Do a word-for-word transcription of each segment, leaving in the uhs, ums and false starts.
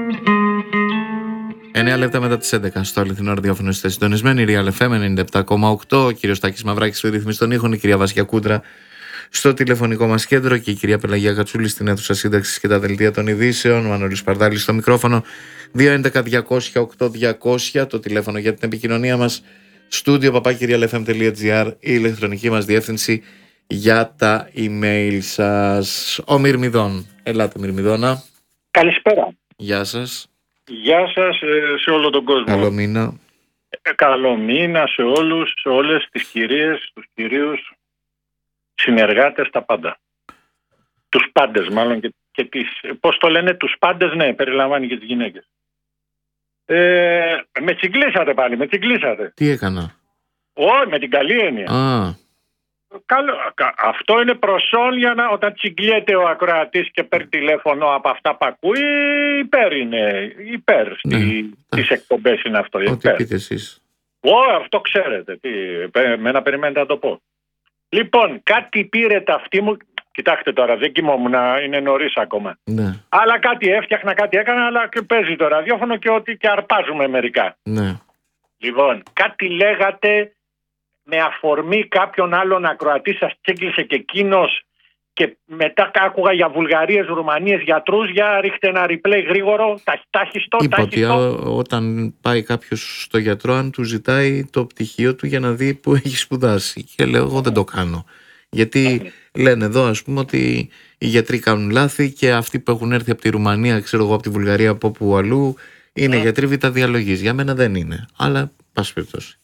εννέα λεπτά μετά τις έντεκα στο αληθινό ραδιόφωνο, είστε συντονισμένοι. Real εφ εμ ενενήντα επτά κόμμα οκτώ. Ο κύριος Τάκης Μαυράκης στο ρύθμιση των ήχων, η κυρία Βασιά Κούντρα στο τηλεφωνικό μας κέντρο και η κυρία Πελαγία Κατσούλη στην αίθουσα σύνταξης και τα δελτία των ειδήσεων. Ο Μανώλης Παρδάλης στο μικρόφωνο. δύο έντεκα διακόσια οκτώ διακόσια το τηλέφωνο για την επικοινωνία μας. Στούντιο παπάκι real f m τελεία g r, η ηλεκτρονική μας διεύθυνση για τα email σας. Ο Μυρμηδών. Ελάτε Μυρμηδώνα. Καλησπέρα. Γεια σας. Γεια σας σε όλο τον κόσμο. Καλό μήνα. Ε, καλό μήνα σε όλους, σε όλες τις κυρίες, τους κυρίους, συνεργάτες, τα πάντα. Τους πάντες μάλλον και, και τις, πώς το λένε, τους πάντες, ναι, περιλαμβάνει και τις γυναίκες. Ε, με τσιγκλίσατε πάλι, με τσιγκλίσατε. Τι έκανα? Όχι, με την καλή έννοια. Α. Καλό, αυτό είναι προσόν για να, όταν τσιγκλιέται ο ακροατής και παίρνει τηλέφωνο από αυτά που ακούει, υπέρ είναι, υπέρ ναι, στις ναι. εκπομπές είναι αυτό. Ό,τι πείτε εσείς. Ω, αυτό ξέρετε, τι, εμένα περιμένετε να το πω. Λοιπόν, κάτι πήρε ταυτή μου, κοιτάξτε τώρα, δεν κοιμόμουν, είναι νωρίς ακόμα. Ναι. Αλλά κάτι έφτιαχνα, κάτι έκανα, αλλά και παίζει το ραδιόφωνο και ότι και αρπάζουμε μερικά. Ναι. Λοιπόν, κάτι λέγατε με αφορμή κάποιον άλλον ακροατή, σας τσέγκλισε και εκείνος και μετά άκουγα για Βουλγαρίες, Ρουμανίες, γιατρούς. Για ρίχτε ένα replay γρήγορο, τάχιστο. Είπα ότι όταν πάει κάποιος στο γιατρό, αν του ζητάει το πτυχίο του για να δει που έχει σπουδάσει, και λέω εγώ δεν το κάνω, γιατί λένε εδώ ας πούμε ότι οι γιατροί κάνουν λάθη και αυτοί που έχουν έρθει από τη Ρουμανία, ξέρω εγώ από τη Βουλγαρία, από όπου αλλού, είναι γιατροί β' διαλογής. Για μένα δεν είναι, αλλά πάση περιπτώσει.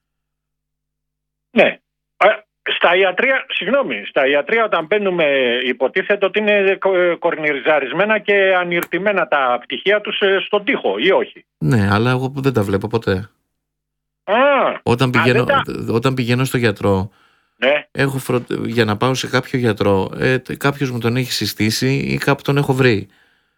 Ναι. Στα ιατρία, συγγνώμη, στα ιατρία όταν μπαίνουμε υποτίθεται ότι είναι κορνιριζαρισμένα και ανιρτημένα τα πτυχία τους στον τοίχο ή όχι? Ναι, αλλά εγώ δεν τα βλέπω ποτέ. Α, όταν, πηγαίνω, α, τα... όταν πηγαίνω στο γιατρό, ναι. έχω φρο... για να πάω σε κάποιο γιατρό, ε, κάποιος μου τον έχει συστήσει ή κάπου τον έχω βρει.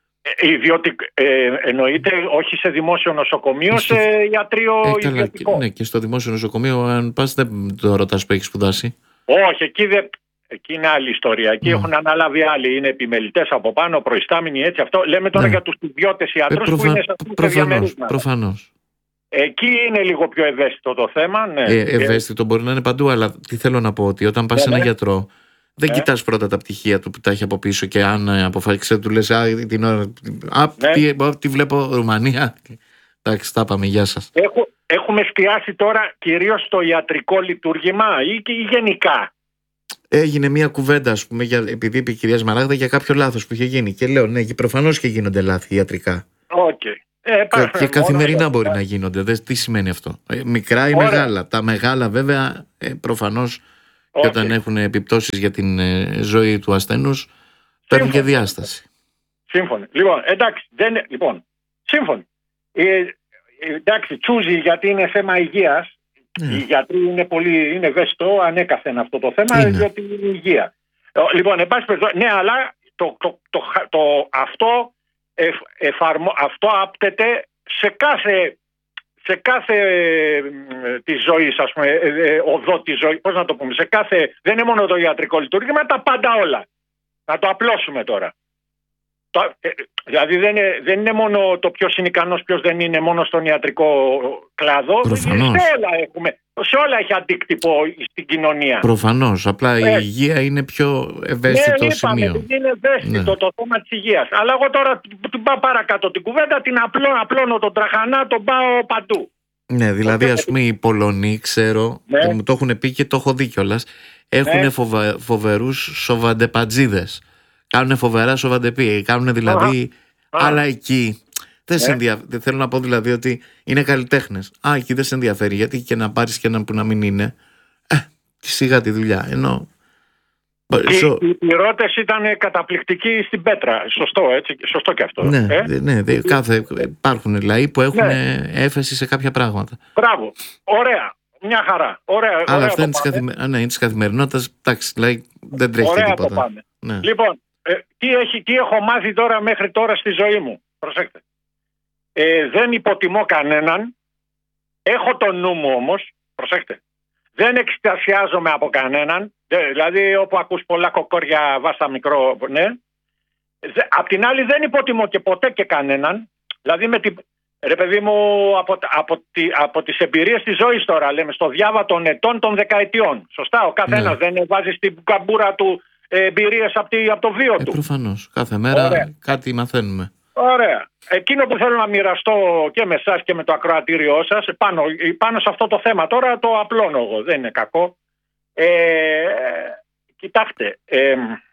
Ε, ιδιωτικ... ε, εννοείται όχι σε δημόσιο νοσοκομείο, στο... σε ιατρείο ε, ιδιωτικό. Ναι, και στο δημόσιο νοσοκομείο, αν πας δεν το ρωτάς που έχει σπουδάσει. Όχι, εκεί, δε... εκεί είναι άλλη ιστορία. Εκεί mm. έχουν αναλάβει άλλοι, είναι επιμελητές από πάνω, προϊστάμενοι, έτσι αυτό. Λέμε τώρα ναι. για τους ιδιώτες ιατρούς ε, προφα... που είναι σε αυτό το διαμερίσματα. Προφανώς. Εκεί είναι λίγο πιο ευαίσθητο το θέμα. Ναι. Ε, ευαίσθητο μπορεί να είναι παντού, αλλά τι θέλω να πω, ότι όταν πας σε ναι, ένα ναι. γιατρό, δεν ναι. κοιτάς πρώτα τα πτυχία του που τα έχει από πίσω και αν αποφάσισε του λες α, την ώρα, α, ναι. τι, τι βλέπω Ρουμανία. Εντάξει, τα πάμε, γεια σας. Έχω, έχουμε εστιάσει τώρα κυρίως στο ιατρικό λειτουργήμα ή, ή γενικά? Έγινε μια κουβέντα, ας πούμε, για, επειδή είπε η κυρία Σμαράγδα για κάποιο λάθος που είχε γίνει. Και λέω, ναι, και προφανώς και γίνονται λάθη ιατρικά. Okay. Ε, και και καθημερινά ωραία, μπορεί ωραία. να γίνονται. Δε, τι σημαίνει αυτό? Ε, μικρά ή ωραία. μεγάλα. Τα μεγάλα, βέβαια, ε, προφανώς okay. και όταν έχουν επιπτώσεις για την ε, ζωή του ασθενούς, παίρνουν και διάσταση. Σύμφωνοι. Λοιπόν, εντάξει, δεν, λοιπόν, σύμφωνοι. Ε, εντάξει, τσούζι γιατί είναι θέμα υγείας. Mm. Οι γιατροί είναι πολύ είναι ευαίσθητο ανέκαθεν αυτό το θέμα, είναι. διότι είναι υγεία. Λοιπόν, εν πάση περιπτώσει, ναι, αλλά το, το, το, το, το, αυτό, εφ, εφαρμο, αυτό άπτεται σε κάθε, σε κάθε ε, της ζωής, ας πούμε, ε, ε, οδό της ζωής, πώς να το πούμε, σε κάθε, δεν είναι μόνο το ιατρικό λειτουργήμα, τα πάντα όλα. Να το απλώσουμε τώρα. Το, ε, δηλαδή δεν είναι, δεν είναι μόνο το ποιος είναι ικανός, ποιος δεν είναι μόνο στον ιατρικό κλάδο. Προφανώς. Σε όλα, έχουμε, σε όλα έχει αντίκτυπο στην κοινωνία. Προφανώς. Απλά ε. η υγεία είναι πιο ευαίσθητο ναι, σημείο. Ναι, είναι ευαίσθητο ναι. το θέμα της υγείας. Αλλά εγώ τώρα την πάω παρακάτω την κουβέντα, την απλώ, απλώνω τον τραχανά, τον πάω παντού. Ναι, δηλαδή ας πούμε οι Πολωνοί, ξέρω, ναι. και μου το έχουν πει και το έχω δει κιόλας, έχουν ναι. φοβε, φοβερούς σοβαντεπατζίδες. Κάνουν φοβερά σοβαντεπί, κάνουν δηλαδή, α, αλλά α. εκεί δεν σε ενδιαφέρει. Δεν θέλω να πω δηλαδή ότι είναι καλλιτέχνες. Α, εκεί δεν σε ενδιαφέρει, γιατί και να πάρεις και έναν που να μην είναι, ε, σιγά τη δουλειά. Ενώ Οι, οι πυρώτες ήταν καταπληκτικοί στην Πέτρα. Σωστό, έτσι, σωστό και αυτό. Ναι, ε? ναι, ναι, κάθε, υπάρχουν λαοί που έχουν ναι. έφεση σε κάποια πράγματα. Μπράβο, ωραία. Μια χαρά. Ωραία, αλλά ωραία αυτά είναι της καθημε... ναι, καθημερινότητας. Εντάξει, δηλαδή δεν τρέχει ωραία τίποτα. Το πάμε. Ναι. Λοιπόν, ε, τι, έχει, τι έχω μάθει τώρα μέχρι τώρα στη ζωή μου. Προσέξτε. Ε, δεν υποτιμώ κανέναν. Έχω το νου μου όμως. Προσέξτε. Δεν εκστασιάζομαι από κανέναν. Δηλαδή όπου ακούς πολλά κοκόρια βάστα μικρό. Ναι. Απ' την άλλη δεν υποτιμώ και ποτέ και κανέναν. Δηλαδή με την. Ρε παιδί μου, από, από, από τις εμπειρίες της ζωής τώρα, λέμε, στο διάβα των ετών των δεκαετιών. Σωστά, ο καθένας ναι. δεν βάζει στην καμπούρα του εμπειρίες από, τη, από το βίο ε, του. Προφανώς. Κάθε μέρα Ωραία. κάτι μαθαίνουμε. Ωραία. Εκείνο που θέλω να μοιραστώ και με εσάς και με το ακροατήριό σας, πάνω, πάνω σε αυτό το θέμα τώρα το απλώνω εγώ, δεν είναι κακό. Ε, κοιτάξτε, ε,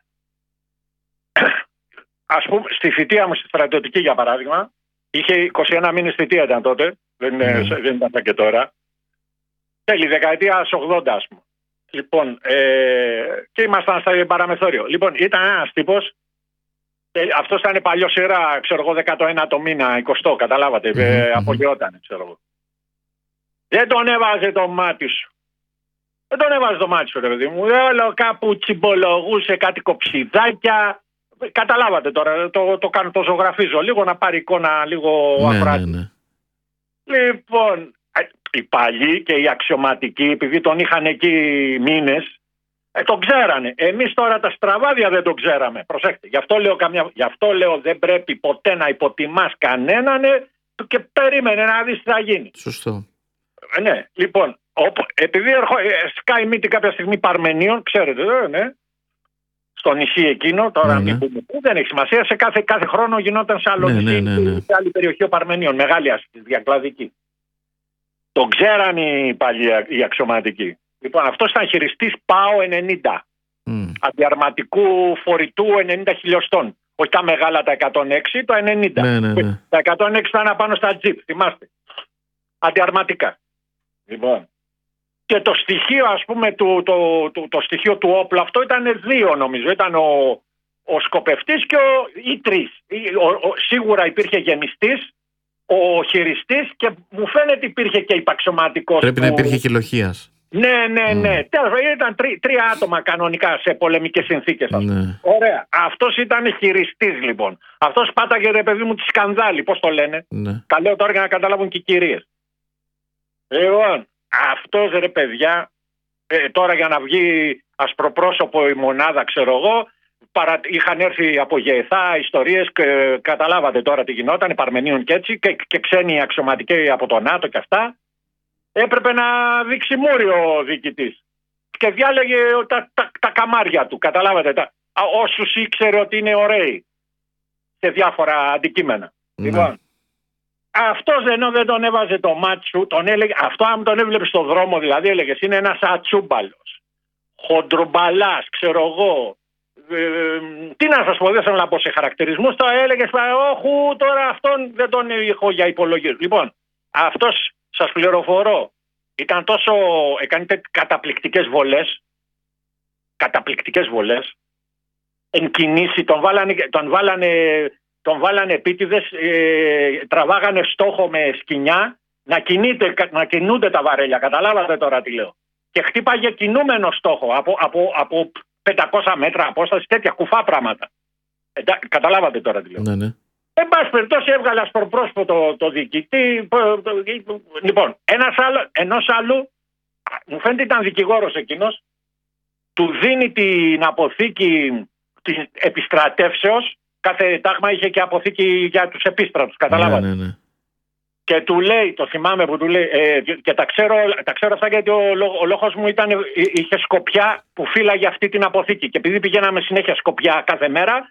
ας πούμε, στη θητεία μου στη στρατιωτική για παράδειγμα, είχε είκοσι ένα μήνες θητεία ήταν τότε, δεν, mm. δεν ήταν και τώρα. Τέλη δεκαετία ογδόντα ας πούμε. Λοιπόν, ε, και ήμασταν στα παραμεθόριο. Λοιπόν, ήταν ένας τύπος, ε, αυτός ήταν παλιό σειρά, ξέρω εγώ, δεκαένα το μήνα, είκοσι, καταλάβατε, mm-hmm. ε, απολυόταν, ξέρω εγώ. Δεν τον έβαζε το μάτι σου. Δεν τον έβαζε το μάτι σου, ρε παιδί μου. Όλο κάπου τσιμπολογούσε κάτι κοψιδάκια. Καταλάβατε τώρα, το, το, το, το ζωγραφίζω λίγο να πάρει εικόνα λίγο ναι, ακράτη. Ναι, ναι. Λοιπόν, οι παλιοί και οι αξιωματικοί, επειδή τον είχαν εκεί μήνες, ε, τον ξέρανε. Εμείς τώρα τα στραβάδια δεν τον ξέραμε. Προσέξτε, γι' αυτό λέω, καμιά, γι' αυτό λέω δεν πρέπει ποτέ να υποτιμάς κανέναν και περίμενε να δεις τι θα γίνει. Σωστό. Ε, ναι, λοιπόν, όπου, επειδή ερχό, ε, σκάει μύτη κάποια στιγμή Παρμενίων, ξέρετε, ε, ναι, στο νησί εκείνο, τώρα ναι, ναι. Που, δεν έχει σημασία, σε κάθε, κάθε χρόνο γινόταν σε άλλο ναι, νησί ναι, ναι, ναι. σε άλλη περιοχή ο Παρμενίων, μεγάλη ασκή, διακλαδική. Τον ξέραν οι παλιοί οι αξιωματικοί. Λοιπόν, αυτός ήταν χειριστής ΠΑΟ ενενήντα. Mm. Αντιαρματικού φορητού ενενήντα χιλιοστών. Όχι τα μεγάλα τα εκατόν έξι, το ενενήντα. Ναι, ναι, ναι. Τα εκατόν έξι ήταν πάνω στα τζιπ, θυμάστε. Αντιαρματικά. Λοιπόν. Και το στοιχείο, ας πούμε, του, το, το, το στοιχείο του όπλου αυτό ήταν δύο νομίζω. Ήταν ο, ο σκοπευτής και ο, ή τρεις. Ο, ο, σίγουρα υπήρχε γεμιστής, ο χειριστής και μου φαίνεται υπήρχε και υπαξιωματικός. Πρέπει που... να υπήρχε χιλοχείας. Ναι, ναι, ναι. Mm. Τέλος, ήταν τρι, τρία άτομα κανονικά σε πολεμικές συνθήκες. Ναι. Ωραία. Αυτός ήταν χειριστής λοιπόν. Αυτός πάταγε, ρε παιδί μου, τη σκανδάλη. Πώς το λένε. Ναι. Τα λέω τώρα για να καταλάβουν και οι κυρίες. Λοιπόν, αυτός, ρε παιδιά, ε, τώρα για να βγει ασπροπρόσωπο η μονάδα, ξέρω εγώ, παρα... είχαν έρθει από Γεθά ιστορίες και καταλάβατε τώρα τι γινόταν, Παρμενίων και έτσι, και, και ξένοι αξιωματικοί από το ΝΑΤΟ και αυτά. Έπρεπε να δείξει μούριο ο διοικητής. Και διάλεγε τα, τα, τα καμάρια του, καταλάβατε, τα, όσους ήξερε ότι είναι ωραίοι σε διάφορα αντικείμενα. Mm. Λοιπόν, αυτός ενώ δεν τον έβαζε το μάτσου, τον έλεγε, αυτό αν τον έβλεπε στον δρόμο δηλαδή, έλεγες είναι ένας ατσούμπαλος, χοντρομπαλάς, ξέρω εγώ. Ε, τι να σας πω, δεν θέλω να πω σε χαρακτηρισμούς, το έλεγες, όχου, τώρα αυτόν δεν τον έχω για υπολογισμό. Λοιπόν, αυτός, σας πληροφορώ, ήταν τόσο, έκανε καταπληκτικές βολές, καταπληκτικές βολές, εν κινήσει, τον βάλανε, τον βάλανε, τον βάλανε επίτηδες, ε, τραβάγανε στόχο με σκοινιά, να, κινείται, να κινούνται τα βαρέλια, καταλάβατε τώρα τι λέω. Και χτύπαγε κινούμενο στόχο από, από, από πεντακόσια μέτρα απόσταση, τέτοια κουφά πράγματα. Ε, καταλάβατε τώρα τι λέω. Ναι, ναι. Εν πάση περιπτώσει έβγαλε ασπροπρόσωπο το, το διοικητή. Λοιπόν, ένας άλλο, ενός άλλου, μου φαίνεται ήταν δικηγόρος εκείνος, του δίνει την αποθήκη της επιστρατεύσεως, κάθε τάγμα είχε και αποθήκη για τους επίστρατους, καταλάβατε. Ναι, ναι, ναι. Και του λέει, το θυμάμαι που του λέει, ε, και τα ξέρω, τα ξέρω αυτά γιατί ο, ο λόγος μου ήταν, είχε Σκοπιά που φύλαγε αυτή την αποθήκη. Και επειδή πηγαίναμε συνέχεια Σκοπιά κάθε μέρα,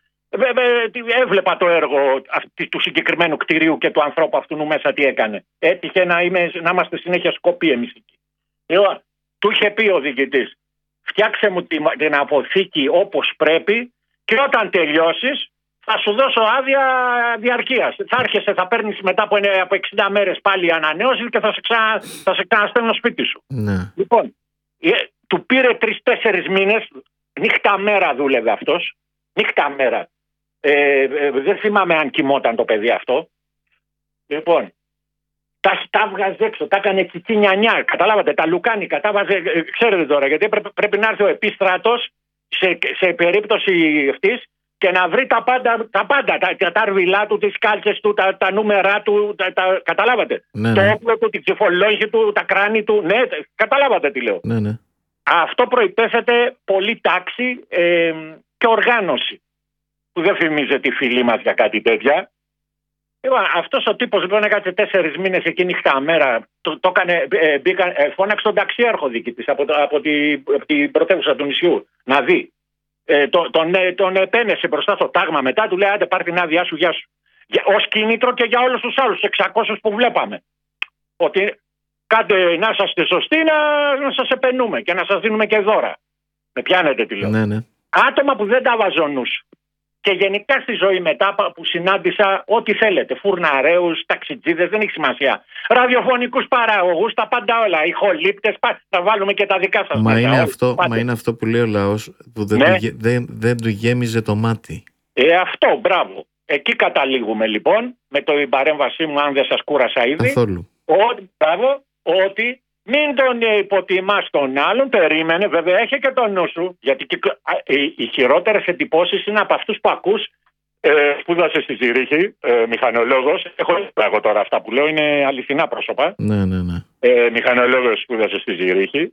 έβλεπα το έργο του συγκεκριμένου κτηρίου και του ανθρώπου αυτού μέσα τι έκανε. Έτυχε να, είμαι, να είμαστε συνέχεια Σκοποί εμείς εκεί. Λοιπόν, του είχε πει ο διοικητής, φτιάξε μου την, την αποθήκη όπως πρέπει και όταν τελειώσεις θα σου δώσω άδεια διαρκείας. Θα έρχεσαι, θα παίρνεις μετά από, από εξήντα μέρες πάλι ανανέωση και θα σε, ξα, θα σε ξαναστέλνω σπίτι σου. Ναι. Λοιπόν, ε, του πήρε τρεις-τέσσερις μήνες, νύχτα μέρα δούλευε αυτός, νύχτα μέρα. Ε, ε, δεν θυμάμαι αν κοιμόταν το παιδί αυτό. Λοιπόν, τα, τα βγάζε έξω, τα έκανε κική νιανιά, καταλάβατε, τα λουκάνικα, τα βάζε, ε, ξέρετε τώρα, γιατί πρέπει, πρέπει να έρθει ο επίστρατος σε, σε περίπτωση αυτής και να βρει τα πάντα, τα, πάντα, τα, τα αρβιλά του, τις κάλτσες του, τα, τα νούμερά του, τα, τα, καταλάβατε. Ναι, το όπλο ναι. του, τη ψηφολόγηση του, τα κράνη του, ναι, καταλάβατε τι λέω. Ναι, ναι. Αυτό προϋπέθεται πολύ τάξη ε, και οργάνωση. Που δεν φημίζεται τη φίλη μας για κάτι τέτοια. Λοιπόν, αυτός ο τύπος λοιπόν έκατσε τέσσερις μήνες εκεί νύχτα μέρα. Το, το έκανε, ε, μπήκα, ε, φώναξε τον ταξιάρχο διοικητής από, από, την, από την πρωτεύουσα του νησιού να δει. Ε, τον, τον, τον επένεσε μπροστά στο τάγμα μετά, του λέει: άντε, πάρ' την άδειά σου, γεια σου. Ως κίνητρο και για όλους τους άλλους εξακόσιους που βλέπαμε. Ότι κάντε να είσαστε σωστοί, να, να σας επενούμε και να σας δίνουμε και δώρα. Με πιάνετε τι λέω. Ναι, ναι. Άτομα που δεν τα βάζω νους. Και γενικά στη ζωή μετά που συνάντησα ό,τι θέλετε. Φουρναρέους, ταξιτζίδες, δεν έχει σημασία. Ραδιοφωνικούς παραγωγούς, τα πάντα όλα. Ηχολήπτες, θα βάλουμε και τα δικά σας. Μα, μέσα, είναι αυτό, μα είναι αυτό που λέει ο λαός, που δεν, ναι. του, δεν, δεν του γέμιζε το μάτι. Ε, αυτό, μπράβο. Εκεί καταλήγουμε λοιπόν με την παρέμβασή μου, αν δεν σας κούρασα ήδη. Καθόλου. Ότι, μπράβο, ότι μην τον υποτιμάς τον άλλον, περίμενε, βέβαια έχει και το νου σου, γιατί οι, οι χειρότερες εντυπώσεις είναι από αυτούς που ακούς. Ε, σπούδασε στη Ζηρίχη, ε, μηχανολόγος. Έχω εγώ τώρα αυτά που λέω, είναι αληθινά πρόσωπα. Ναι, ναι, ναι. Ε, μηχανολόγος σπούδασε στη Ζηρίχη.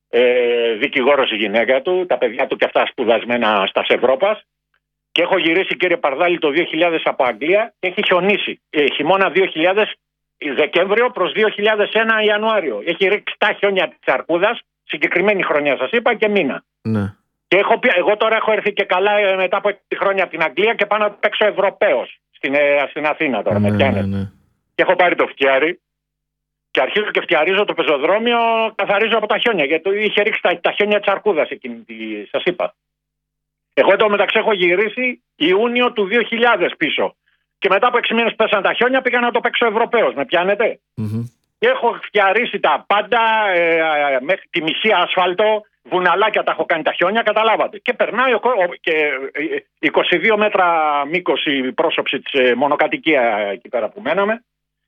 Ε, δικηγόρος η γυναίκα του, τα παιδιά του και αυτά σπουδασμένα στα Ευρώπας. Και έχω γυρίσει, κύριε Παρδάλη, το δύο χιλιάδες από Αγγλία και έχει χιονίσει. Ε, χειμώνα δύο χιλιάδες Δεκέμβριο προς δύο χιλιάδες ένα Ιανουάριο. Έχει ρίξει τα χιόνια της Αρκούδας, συγκεκριμένη χρονιά σας είπα και μήνα. Ναι. Και έχω πει, εγώ τώρα έχω έρθει και καλά μετά από έξι χρόνια από την Αγγλία και πάω να παίξω Ευρωπαίος στην, στην Αθήνα τώρα. Ναι, με πιάνετε. ναι, ναι. Και έχω πάρει το φτιάρι και αρχίζω και φτιαρίζω το πεζοδρόμιο, καθαρίζω από τα χιόνια. Γιατί είχε ρίξει τα, τα χιόνια της Αρκούδας εκείνη, σας είπα. Εγώ εδώ μεταξύ έχω γυρίσει Ιούνιο του δύο χιλιάδες πίσω. Και μετά από έξι μήνες πέσαν τα χιόνια, πήγα να το παίξω Ευρωπαίος. Με πιάνετε. Mm-hmm. Και έχω φτιαρίσει τα πάντα, ε, ε, μέχρι τη μισή ασφάλτο, βουναλάκια τα έχω κάνει τα χιόνια, καταλάβατε. Και περνάει ο, ο, και είκοσι δύο μέτρα μήκος η πρόσωψη της ε, μονοκατοικία εκεί πέρα που μέναμε.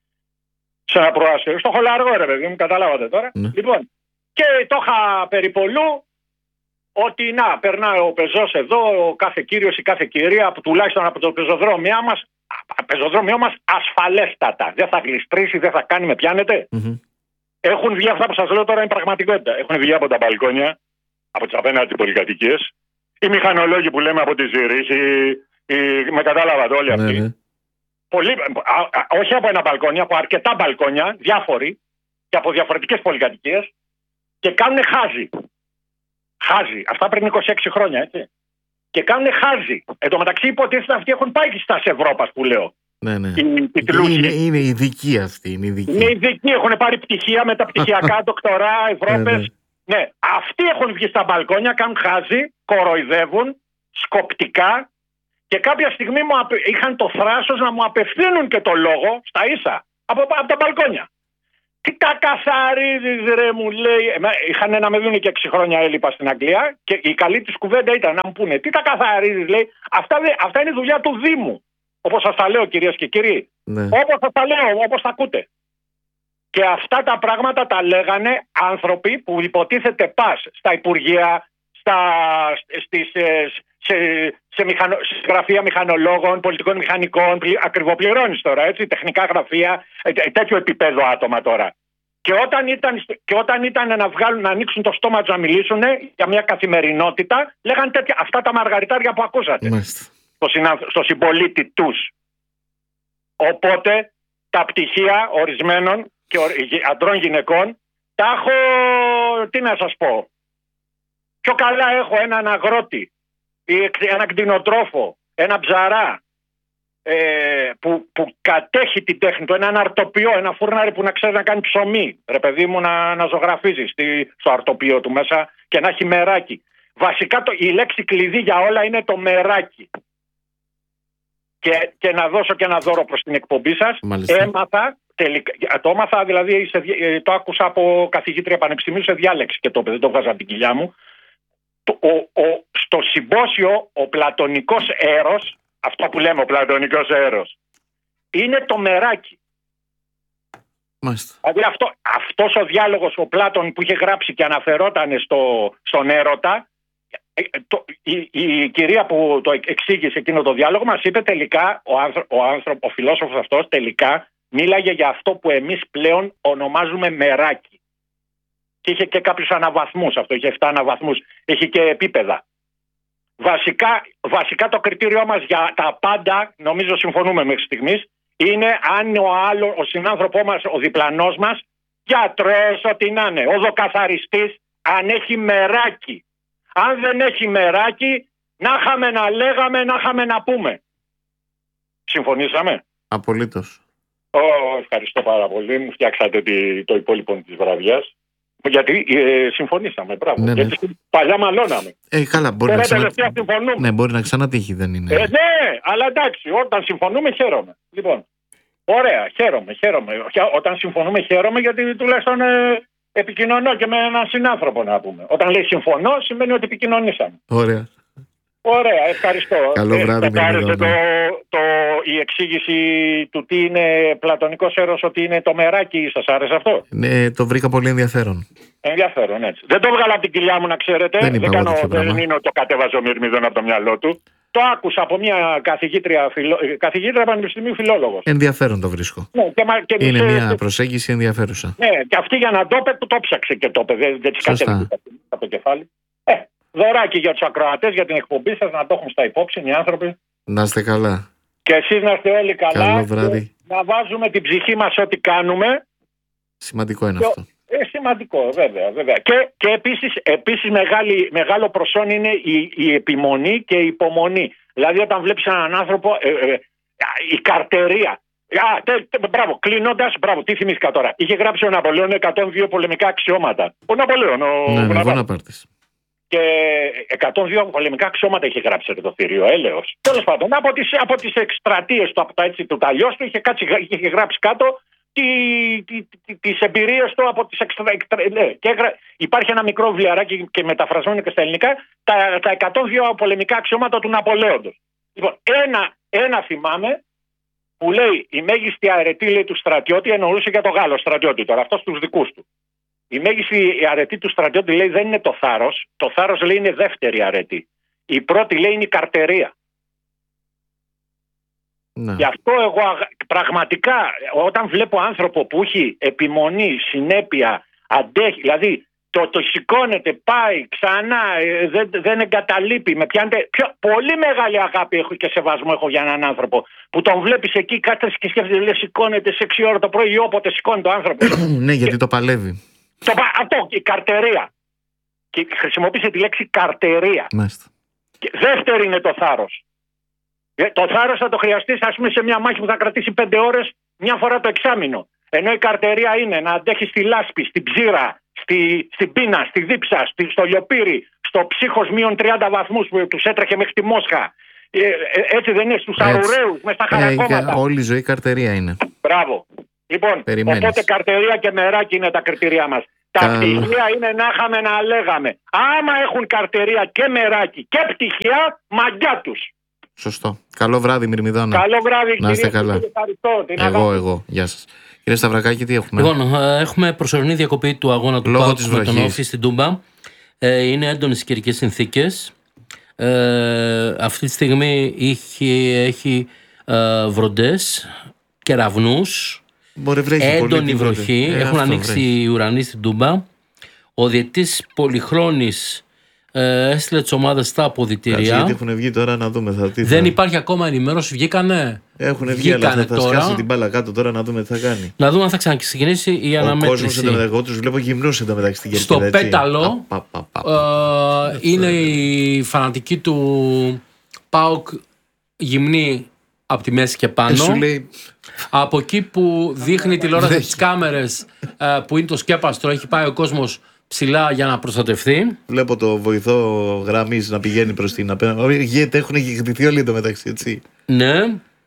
Σε ένα προάστερο. Στο χολαργό, ρε παιδί μου, καταλάβατε τώρα. Mm. Λοιπόν, και το είχα περιπολού. Ότι να, περνάει ο πεζός εδώ, ο κάθε κύριος ή κάθε κυρία, που τουλάχιστον από το πεζοδρόμιο μας, πεζοδρόμιο μας ασφαλέστατα. Δεν θα γλιστρήσει, δεν θα κάνει, με πιάνετε. Mm-hmm. Έχουν βγει αυτά που σας λέω τώρα, είναι πραγματικότητα. Έχουν βγει από τα μπαλκόνια, από τις απέναντι πολυκατοικίες. Οι μηχανολόγοι που λέμε από τη Ζηρίχη, οι... με κατάλαβατε όλοι αυτοί. Mm-hmm. Πολύ... Α, α, όχι από ένα μπαλκόνι, από αρκετά μπαλκόνια, διάφοροι και από διαφορετικές πολυκατοικίες και κάνουν χάζι. Χάζι. Αυτά πριν είκοσι έξι χρόνια, έτσι. Και κάνουν χάζι. Εν τω μεταξύ υποτίθεται αυτοί έχουν πάει και στα Ευρώπας που λέω. Ναι, ναι. Οι, οι είναι, είναι ειδικοί αυτοί. Είναι ειδικοί. Είναι ειδικοί. Έχουν πάρει πτυχία, μεταπτυχιακά, δοκτορά, Ευρώπες. Ναι, ναι. Ναι. Αυτοί έχουν βγει στα μπαλκόνια, κάνουν χάζι, κοροϊδεύουν, σκοπτικά. Και κάποια στιγμή μου απε... είχαν το θράσος να μου απευθύνουν και το λόγο στα ίσα. Από, από τα μπαλκόνια. Τι τα καθαρίζεις, ρε, μου λέει. Είχαν να με δουν και έξι χρόνια έλειπα στην Αγγλία και η καλή της κουβέντα ήταν να μου πούνε τι τα καθαρίζεις, λέει. Αυτά, αυτά είναι η δουλειά του Δήμου. Όπως σας τα λέω, κυρίες και κύριοι. Ναι. Όπως σας τα λέω, όπως τα ακούτε. Και αυτά τα πράγματα τα λέγανε άνθρωποι που υποτίθεται πας στα υπουργεία, στα, στις, σε, σε, μηχανο, σε γραφεία μηχανολόγων, πολιτικών μηχανικών, ακριβοπληρώνεις τώρα, έτσι, τεχνικά γραφεία, τέτοιο επίπεδο άτομα τώρα. Και όταν ήταν, και όταν ήταν να βγάλουν, να ανοίξουν το στόμα τους να μιλήσουν για μια καθημερινότητα, λέγανε τέτοια, αυτά τα μαργαριτάρια που ακούσατε. Στο, συνανθ, στο συμπολίτη τους. Οπότε τα πτυχία ορισμένων και αντρών γυναικών τα έχω, τι να σας πω, πιο καλά έχω έναν αγρότη ή έναν κτηνοτρόφο, ένα ψαρά ε, που, που κατέχει την τέχνη του, έναν αρτοπιό, ένα φούρναρι που να ξέρει να κάνει ψωμί, ρε παιδί μου, να, να ζωγραφίζει στη, στο αρτοπιό του μέσα και να έχει μεράκι. Βασικά το, η λέξη κλειδί για όλα είναι το μεράκι. Και, και να δώσω και ένα δώρο προς την εκπομπή σας. Μάλιστα. Έμαθα, τελικά, το έμαθα δηλαδή, σε, το άκουσα από καθηγήτρια πανεπιστημίου σε διάλεξη και το, δεν το βγάζα από την κοιλιά μου. Το, ο, ο, στο συμπόσιο ο πλατωνικός έρος, αυτό που λέμε ο πλατωνικός έρος, είναι το μεράκι. Μάλιστα. Δηλαδή αυτό, αυτός ο διάλογος ο Πλάτων που είχε γράψει και αναφερόταν στο, στον έρωτα, το, η, η κυρία που το εξήγησε εκείνο το διάλογο μας είπε τελικά, ο, άνθρω, ο, άνθρω, ο φιλόσοφος αυτός τελικά μίλαγε για αυτό που εμείς πλέον ονομάζουμε μεράκι. Και είχε και κάποιους αναβαθμούς αυτό, είχε επτά αναβαθμούς, έχει και επίπεδα. Βασικά, βασικά το κριτήριό μας για τα πάντα, νομίζω συμφωνούμε μέχρι στιγμής, είναι αν ο άλλο, ο συνάνθρωπό μας, ο διπλανός μας, γιατρός, ό,τι να είναι, οδοκαθαριστής, αν έχει μεράκι. Αν δεν έχει μεράκι, να είχαμε να λέγαμε, να είχαμε να πούμε. Συμφωνήσαμε? Απολύτως. Oh, ευχαριστώ πάρα πολύ. Μου φτιάξατε το υπόλοιπο της βραδιάς. Γιατί ε, συμφωνήσαμε, μπράβο. Ναι, ναι. Γιατί παλιά μαλώναμε. Ε, καλά, μπορεί Τώρα να, ξανα... συμφωνούμε. ναι, μπορεί να ξανατύχει, δεν είναι. Ε, ναι, αλλά εντάξει, όταν συμφωνούμε χαίρομαι. Λοιπόν, ωραία, χαίρομαι, χαίρομαι. Όταν συμφωνούμε χαίρομαι γιατί τουλάχιστον ε, επικοινωνώ και με έναν συνάνθρωπο να πούμε. Όταν λέει συμφωνώ σημαίνει ότι επικοινωνήσαμε. Ωραία. Ωραία, ευχαριστώ. Καλό βράδυ. Ε, άρεσε το, το, η εξήγηση του τι είναι πλατωνικός έρος, ότι είναι το μεράκι, σας άρεσε αυτό? Ναι, το βρήκα πολύ ενδιαφέρον. Ενδιαφέρον, έτσι. Δεν το βγάλα από την κοιλιά μου, να ξέρετε. Δεν, δεν, κάνω, δεν είναι ότι το κατέβαζε ο Μυρμηδόν από το μυαλό του. Το άκουσα από μια καθηγήτρια, φιλο... καθηγήτρια πανεπιστημίου, φιλόλογος. Ενδιαφέρον το βρίσκω. Ναι, και, και είναι μισέ... μια προσέγγιση ενδιαφέρουσα. Ναι, και αυτή για να το είπε που το ψάξε και το είπε. Δεν, δεν της κατέβηκε από το κεφάλι. Ε, δωράκι για τους ακροατές, για την εκπομπή σας, να το έχουν στα υπόψη οι άνθρωποι. Να είστε καλά. Και εσείς να είστε όλοι καλά. Καλό βράδυ. Να βάζουμε την ψυχή μας ό,τι κάνουμε. Σημαντικό είναι και... αυτό. Ε, σημαντικό, βέβαια. βέβαια. Και, και επίσης, επίσης μεγάλη, μεγάλο προσόν είναι η, η επιμονή και η υπομονή. Δηλαδή, όταν βλέπεις έναν άνθρωπο, ε, ε, η καρτερία. Α, τε, τε, μπράβο, κλείνοντας, μπράβο, τι θυμήθηκα τώρα. Είχε γράψει ο Ναπολέον εκατόν δύο πολεμικά αξιώματα. Ο Ναπολέον, ο ναι, Βοναπάρτης. Και εκατόν δύο πολεμικά αξιώματα είχε γράψει το θηρίο, έλεος. Τέλος πάντων, από τις, από τις εκστρατείες του, από τα, έτσι, του ταλιός του, είχε, κάτσει, είχε γράψει κάτω τι, τι, τι, τις εμπειρίες του από τις εξτρα... Ναι, και έγρα... Υπάρχει ένα μικρό βιβλιαράκι και μεταφρασμένο και στα ελληνικά, τα, τα εκατόν δύο πολεμικά αξιώματα του Ναπολέοντος. Λοιπόν, ένα, ένα θυμάμαι που λέει η μέγιστη αρετή, λέει, του στρατιώτη, εννοούσε για τον Γάλλο στρατιώτη τώρα, αυτός τους δικούς του. Η μέγιστη αρετή του στρατιώτη, λέει, δεν είναι το θάρρος. Το θάρρος, λέει, είναι δεύτερη αρετή. Η πρώτη, λέει, είναι η καρτερία. Ναι. Γι' αυτό εγώ πραγματικά όταν βλέπω άνθρωπο που έχει επιμονή, συνέπεια, αντέχει, δηλαδή το, το σηκώνεται, πάει ξανά, δεν, δεν εγκαταλείπει, με πιάνεται. Πιο, πολύ μεγάλη αγάπη έχω και σεβασμό έχω για έναν άνθρωπο που τον βλέπεις εκεί, κάθεσαι και σκέφτεσαι, λέει, σηκώνεται σε έξι ώρα το πρωί ή όποτε σηκώνει το άνθρωπο. Ναι, γιατί το παλεύει. Το, αυτό, η καρτερία. Και χρησιμοποίησε τη λέξη καρτερία. Μάλιστα. Και δεύτερη είναι το θάρρος. Το θάρρος θα το χρειαστείς, ας πούμε, σε μια μάχη που θα κρατήσει πέντε ώρες μια φορά το εξάμηνο. Ενώ η καρτερία είναι να αντέχει στη λάσπη, στην ψήρα, στη, στην πείνα, στη δίψα, στη, στο λιοπύρι, στο ψύχος μείον τριάντα βαθμούς που τους έτρεχε μέχρι τη Μόσχα. Ε, ε, έτσι δεν είναι, στους αρουραίους, μες στα χαρακόμματα. Ε, όλη η ζωή καρτερία είναι. Μπράβο. Λοιπόν, περιμένεις. Οπότε καρτερία και μεράκι είναι τα κριτήριά μας. Τα Καλ... πτυχία είναι να είχαμε να λέγαμε. Άμα έχουν καρτερία και μεράκι και πτυχία, μαγκιά τους. Σωστό. Καλό βράδυ, Μυρμηδόνα. Καλό βράδυ, να είστε καλά. Εγώ, εγώ. Γεια σας. Κύριε Σταυρακάκη, τι έχουμε? Λοιπόν, έχουμε προσωρινή διακοπή του αγώνα του ΠΑΟΚ με τον Όφη στην Τούμπα. Ε, είναι έντονες καιρικές συνθήκες. Ε, αυτή τη στιγμή είχε, έχει ε, βροντές, κεραυνούς, έντονη βροχή. Ε, Έχουν ανοίξει βρέχει. οι ουρανοί στην Τούμπα. Ο διαιτητής Πολυχρόνης Ε, έστειλε τις ομάδες στα αποδυτήρια. Κάτσε, γιατί έχουν βγει τώρα να δούμε. Θα, τι δεν θα... υπάρχει ακόμα ενημέρωση. Βγήκανε. Έχουν βγει, αλλά θα, θα σκάσει την μπάλα κάτω τώρα να δούμε τι θα κάνει. Να δούμε αν θα ξαναξεκινήσει η αναμέτρηση. Ο κόσμος εντωμεταξύ, εγώ τους βλέπω γυμνούς εντωμεταξύ στην Κερκίδα. Στο έτσι. Πέταλο πα, πα, πα, πα. Ε, είναι οι φανατικοί του ΠΑΟΚ γυμνοί από τη μέση και πάνω. Ε, λέει... Από εκεί που δείχνει τηλεόραση τις κάμερες ε, που είναι το σκέπαστρο, έχει πάει ο κόσμος ψηλά για να προστατευτεί. Βλέπω το βοηθό γραμμής να πηγαίνει προς την απέναντι. Γιατί έχουν γυρτηθεί όλοι εντωμεταξύ, έτσι. Ναι.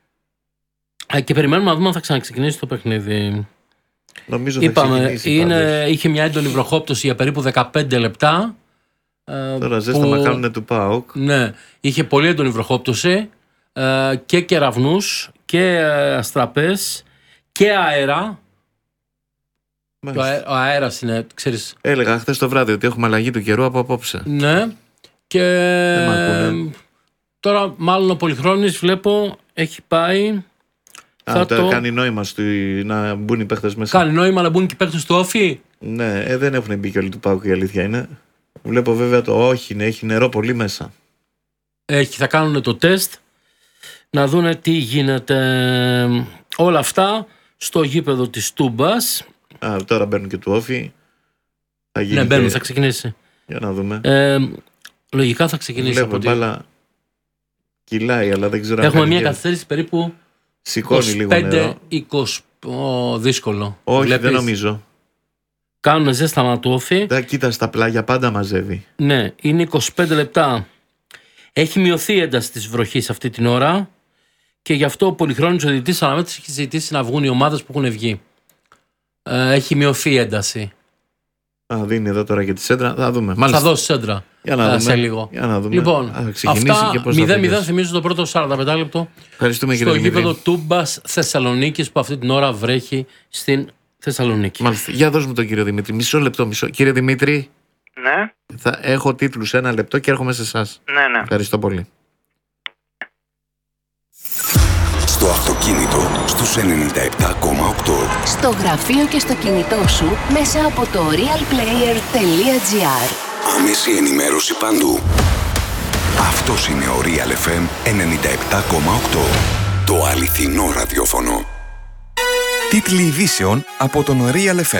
Και περιμένουμε να δούμε αν θα ξαναξεκινήσει το παιχνίδι. Νομίζω Είπαμε, θα ξεκινήσει. Είναι, είχε μια έντονη βροχόπτωση για περίπου δεκαπέντε λεπτά. Τώρα ζέσταμα κάνουν του ΠΑΟΚ. Ναι, είχε πολύ έντονη βροχόπτωση και κεραυνούς και αστραπές και αέρα. Ο, αέ, ο αέρας είναι, ξέρεις. Έλεγα χθες το βράδυ ότι έχουμε αλλαγή του καιρού από απόψε. Ναι. Και τώρα μάλλον ο Πολυχρόνης βλέπω έχει πάει. Α, θα το... κάνει νόημα στο... να μπουν οι παίχτες μέσα. Κάνει νόημα να μπουν και οι παίχτες του Όφη. Ναι, ε, δεν έχουν μπει και όλοι του ΠΑΟΚ, η αλήθεια είναι. Βλέπω βέβαια το όχι, ναι, έχει νερό πολύ μέσα. Έχει, θα κάνουν το τεστ να δούνε τι γίνεται. όλα αυτά στο γήπεδο της Τούμπας. Α, τώρα μπαίνουν και του Όφη. Θα γίνει ναι, μπαίνουν, και... θα ξεκινήσει. Για να δούμε. Ε, λογικά θα ξεκινήσει. Βλέπω, από μπάλα κυλάει, αλλά δεν ξέρω. Έχουμε μια καθυστέρηση περίπου σηκώνει λίγο νερό. είκοσι oh, δύσκολο. Όχι, Βλέπεις, δεν νομίζω. κάνουν ζέσταμα του Όφη. Τα κοίτα, στα πλάγια πάντα μαζεύει. Ναι, είναι είκοσι πέντε λεπτά. Έχει μειωθεί η ένταση της βροχής αυτή την ώρα και γι' αυτό ο πολυχρόνιος ο διαιτητής αναμέτρησης έχει ζητήσει να βγουν οι ομάδες που έχουν βγει. Ε, έχει μειωθεί η ένταση. Α, δίνει εδώ τώρα και τη σέντρα. Θα δούμε. Μάλιστα. Θα δώσει σέντρα. Για να δούμε. Σε λίγο. Για να δούμε. Λοιπόν, Α, αυτά και πώς μηδέν μηδέν θυμίζω το πρώτο σαράντα πέντε λεπτό. Ευχαριστούμε, στο κύριε γήπεδο Δημήτρη. Τούμπας Θεσσαλονίκης που αυτή την ώρα βρέχει στην Θεσσαλονίκη. Μάλιστα. Για δώσ' μου τον κύριο Δημήτρη. Μισό λεπτό, μισό. Κύριε Δημήτρη, Ναι, θα έχω τίτλους ένα λεπτό και έρχομαι σε εσάς. ναι, ναι. Ευχαριστώ πολύ. Στο αυτοκίνητο στους ενενήντα επτά κόμμα οκτώ. Στο γραφείο και στο κινητό σου μέσα από το realplayer.gr. Άμεση ενημέρωση παντού. Αυτός είναι ο Real εφ εμ ενενήντα επτά κόμμα οκτώ. Το αληθινό ραδιόφωνο. Τίτλοι ειδήσεων από τον Real εφ εμ.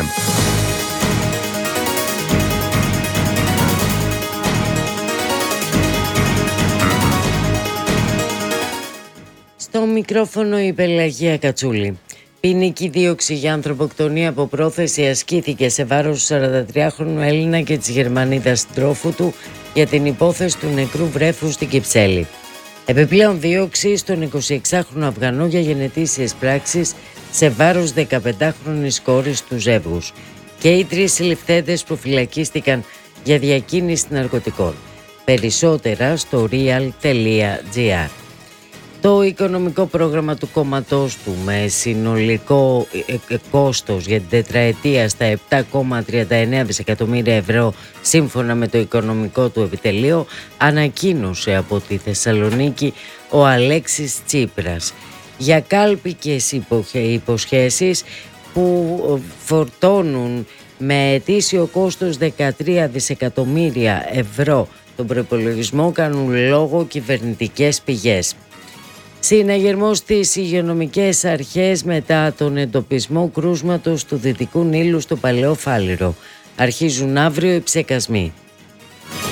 Στο μικρόφωνο η Πελαγία Κατσούλη. Ποινική δίωξη για ανθρωποκτονία από πρόθεση ασκήθηκε σε βάρος του σαραντατριάχρονου Έλληνα και της Γερμανίδας συντρόφου του για την υπόθεση του νεκρού βρέφου στην Κυψέλη. Επιπλέον δίωξη στον εικοσιεξάχρονο Αφγανό για γενετήσιες πράξεις σε βάρος δεκαπεντάχρονης κόρης του ζεύγους. Και οι τρεις συλληφθέντες προφυλακίστηκαν για διακίνηση ναρκωτικών. Περισσότερα στο real.gr. Το οικονομικό πρόγραμμα του κόμματός του με συνολικό ε, ε, κόστος για την τετραετία στα επτά κόμμα τριάντα εννέα δισεκατομμύρια ευρώ σύμφωνα με το οικονομικό του επιτελείο ανακοίνωσε από τη Θεσσαλονίκη ο Αλέξης Τσίπρας. Για κάλπικες υποσχέσεις που φορτώνουν με ετήσιο κόστος δεκατρία δισεκατομμύρια ευρώ τον προϋπολογισμό κάνουν λόγο κυβερνητικές πηγές. Συναγερμός στις υγειονομικές αρχές μετά τον εντοπισμό κρούσματος του Δυτικού Νείλου στο Παλαιό Φάληρο. Αρχίζουν αύριο οι ψεκασμοί.